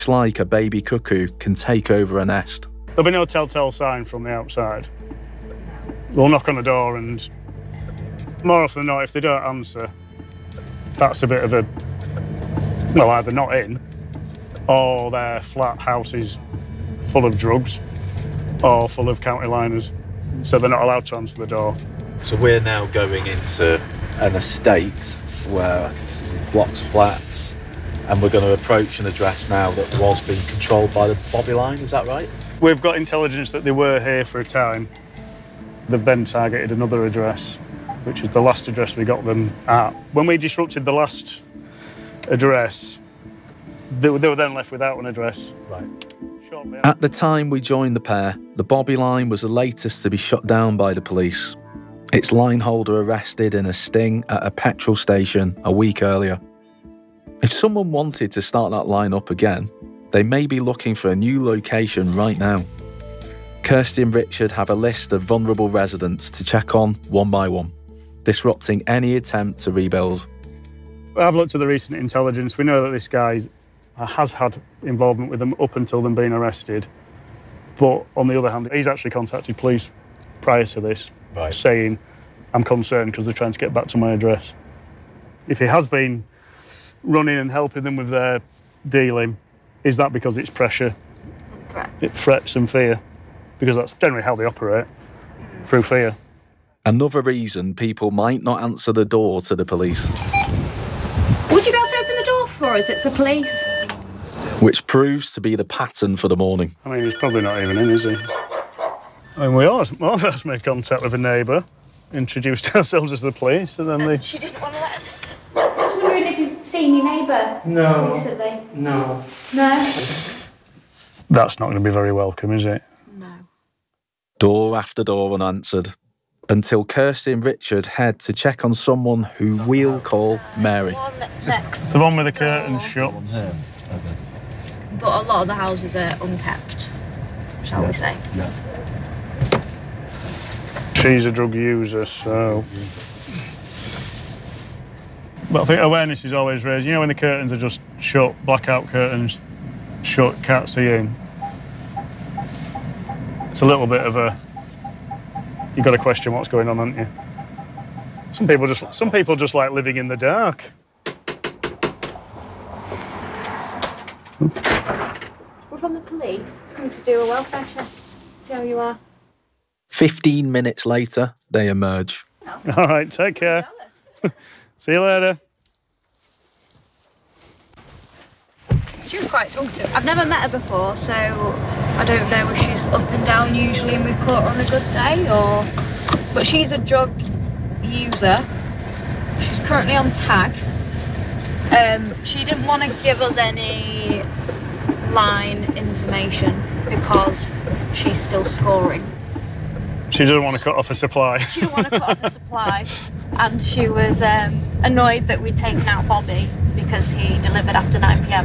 It's like a baby cuckoo can take over a nest. There'll be no telltale sign from the outside. We'll knock on the door and more often than not, if they don't answer, that's a bit of a, well, either not in or their flat house is full of drugs or full of county liners, so they're not allowed to answer the door. So we're now going into an estate where I can see blocks of flats, and we're going to approach an address now that was being controlled by the Bobby line, is that right? We've got intelligence that they were here for a time. They've then targeted another address, which is the last address we got them at. When we disrupted the last address, they were then left without an address. Right. At the time we joined the pair, the Bobby line was the latest to be shut down by the police. Its line holder arrested in a sting at a petrol station a week earlier. If someone wanted to start that line up again, they may be looking for a new location right now. Kirsty and Richard have a list of vulnerable residents to check on one by one, disrupting any attempt to rebuild. I've looked at the recent intelligence. We know that this guy has had involvement with them up until them being arrested. But on the other hand, he's actually contacted police prior to this, right, saying, I'm concerned because they're trying to get back to my address. If he has been running and helping them with their dealing, is that because it's pressure? It's threats and fear. Because that's generally how they operate, through fear. Another reason people might not answer the door to the police. Would you be able to open the door for us? It's the police. Which proves to be the pattern for the morning. I mean, he's probably not even in, is he? I mean, we almost made contact with a neighbour, introduced ourselves as the police, and then they... She didn't want to let us... I was wondering if you've seen your neighbour recently. No. No? That's not going to be very welcome, is it? No. Door after door unanswered, until Kirsty and Richard head to check on someone who we'll call Mary. Next the one with the curtains shut. But a lot of the houses are unkept, shall we say. Yeah. She's a drug user, so... But I think awareness is always raised. You know when the curtains are just shut, blackout curtains, shut, can't see in. It's a little bit of a... You've got to question what's going on, haven't you? Some people just like living in the dark. We're from the police, come to do a welfare check. See how you are. 15 minutes later, they emerge. All right, take care. See you later. She was quite talkative. I've never met her before, so I don't know if she's up and down usually and we've caught her on a good day, or... But she's a drug user. She's currently on tag. She didn't want to give us any line information because she's still scoring. She doesn't want to cut off a supply. She didn't want to cut off a supply, and she was annoyed that we'd taken out Bobby because he delivered after 9 p.m.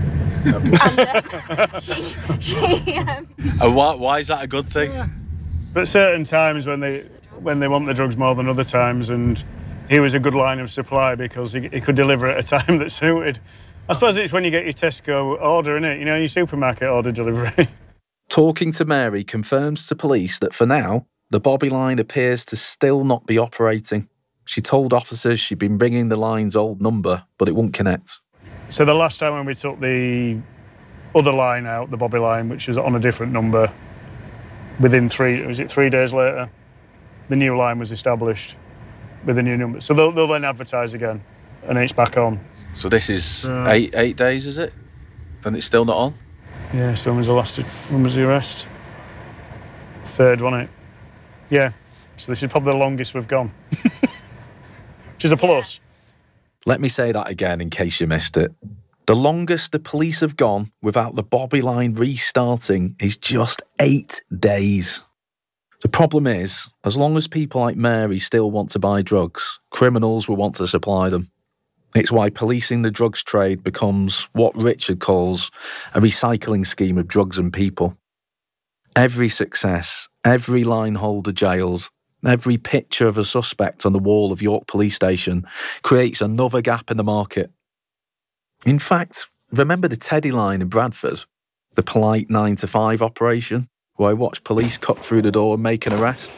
And why is that a good thing? Yeah. But certain times when they want the drugs more than other times, and he was a good line of supply because he could deliver at a time that suited. I suppose it's when you get your Tesco order, innit? You know, your supermarket order delivery. Talking to Mary confirms to police that for now, the Bobby line appears to still not be operating. She told officers she'd been ringing the line's old number, but it wouldn't connect. So the last time when we took the other line out, the Bobby line, which was on a different number, within 3 days later, the new line was established with a new number. So they'll then advertise again, and it's back on. So this is 8 days, is it? And it's still not on? Yeah, so when was the arrest? Third, wasn't it? Yeah. So this is probably the longest we've gone. Which is a plus. Let me say that again in case you missed it. The longest the police have gone without the Bobby line restarting is just 8 days. The problem is, as long as people like Mary still want to buy drugs, criminals will want to supply them. It's why policing the drugs trade becomes what Richard calls a recycling scheme of drugs and people. Every success, every line holder jailed, every picture of a suspect on the wall of York Police Station creates another gap in the market. In fact, remember the Teddy line in Bradford? The polite 9 to 5 operation, where I watched police cut through the door and make an arrest?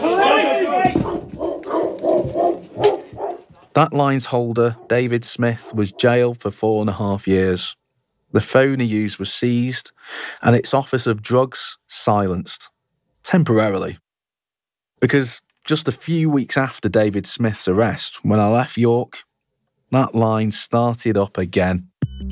That line's holder, David Smith, was jailed for 4.5 years. The phone he used was seized, and its office of drugs silenced. Temporarily. Because just a few weeks after David Smith's arrest, when I left York, that line started up again.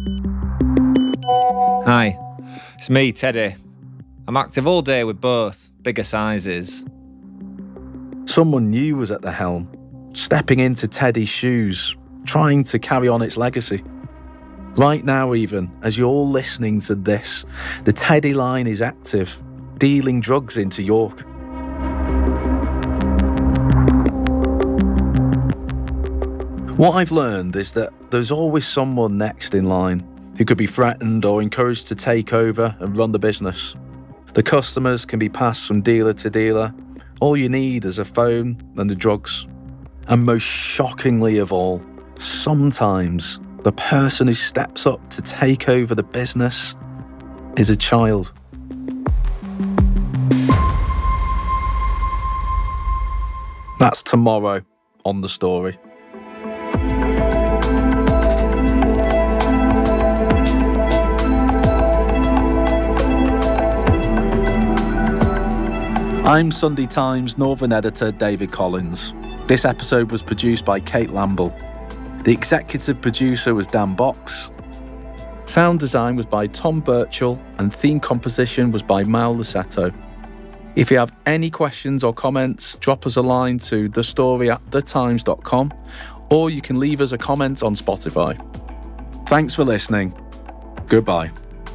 Hi, it's me, Teddy. I'm active all day with both, bigger sizes. Someone new was at the helm, stepping into Teddy's shoes, trying to carry on its legacy. Right now even, as you're all listening to this, the Teddy line is active, dealing drugs into York. What I've learned is that there's always someone next in line who could be threatened or encouraged to take over and run the business. The customers can be passed from dealer to dealer. All you need is a phone and the drugs. And most shockingly of all, sometimes the person who steps up to take over the business is a child. That's tomorrow on The Story. I'm Sunday Times Northern Editor David Collins. This episode was produced by Kate Lamble. The executive producer was Dan Box. Sound design was by Tom Birchall and theme composition was by Mal Lusetto. If you have any questions or comments, drop us a line to thestory@thetimes.com or you can leave us a comment on Spotify. Thanks for listening. Goodbye.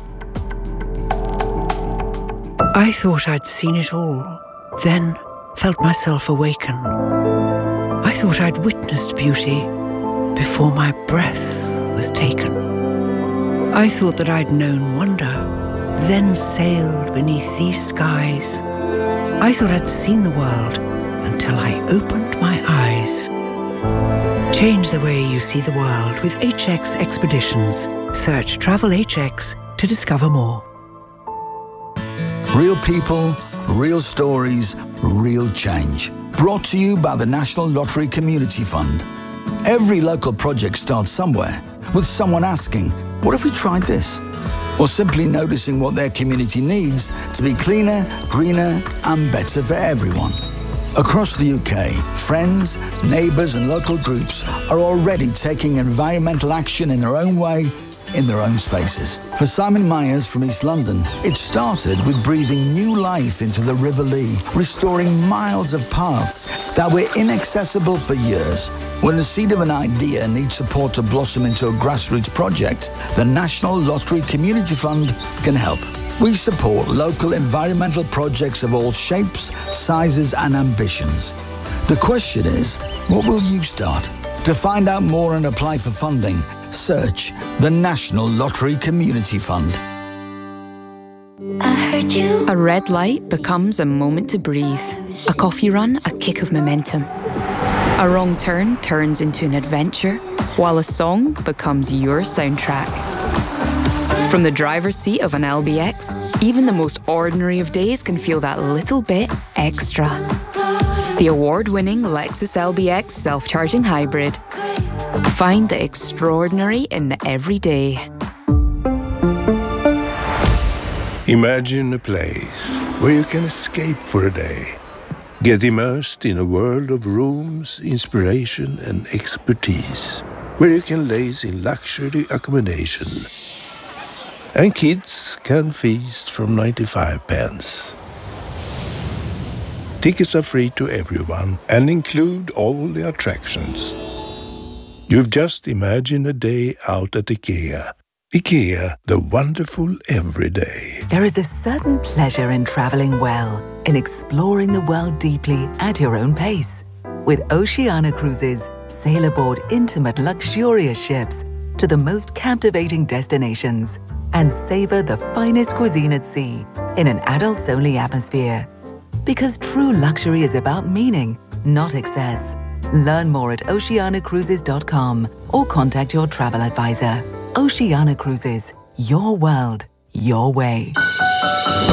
I thought I'd seen it all, then felt myself awaken. I thought I'd witnessed beauty before my breath was taken. I thought that I'd known wonder, then sailed beneath these skies. I thought I'd seen the world until I opened my eyes. Change the way you see the world with HX Expeditions. Search Travel HX to discover more. Real people, real stories, real change. Brought to you by the National Lottery Community Fund. Every local project starts somewhere, with someone asking, what if we tried this? Or simply noticing what their community needs to be cleaner, greener, and better for everyone. Across the UK, friends, neighbours and local groups are already taking environmental action in their own way, in their own spaces. For Simon Myers from East London, it started with breathing new life into the River Lee, restoring miles of paths that were inaccessible for years. When the seed of an idea needs support to blossom into a grassroots project, the National Lottery Community Fund can help. We support local environmental projects of all shapes, sizes and ambitions. The question is, what will you start? To find out more and apply for funding, search the National Lottery Community Fund. A red light becomes a moment to breathe. A coffee run, a kick of momentum. A wrong turn turns into an adventure, while a song becomes your soundtrack. From the driver's seat of an LBX, even the most ordinary of days can feel that little bit extra. The award-winning Lexus LBX self-charging hybrid. Find the extraordinary in the everyday. Imagine a place where you can escape for a day. Get immersed in a world of rooms, inspiration and expertise. Where you can laze in luxury accommodation. And kids can feast from 95 pence. Tickets are free to everyone and include all the attractions. You've just imagined a day out at IKEA. IKEA, the wonderful everyday. There is a certain pleasure in traveling well, in exploring the world deeply at your own pace. With Oceania Cruises, sail aboard intimate, luxurious ships to the most captivating destinations and savor the finest cuisine at sea in an adults-only atmosphere. Because true luxury is about meaning, not excess. Learn more at oceaniacruises.com or contact your travel advisor. Oceania Cruises, your world, your way.